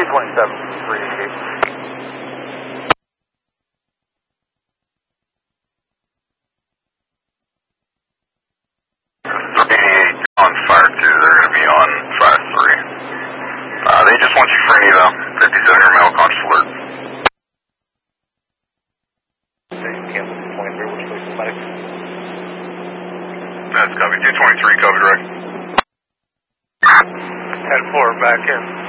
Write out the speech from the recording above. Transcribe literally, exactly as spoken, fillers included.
two twenty-seven, three eighty-eight. On fire two, they're going to be on fire three. Uh, they just want you for an eval. fifty-seven your mail conscious alert. Station cancel two twenty-three, which place is medic? That's copy. two twenty-three, copy direct. ten four, back in.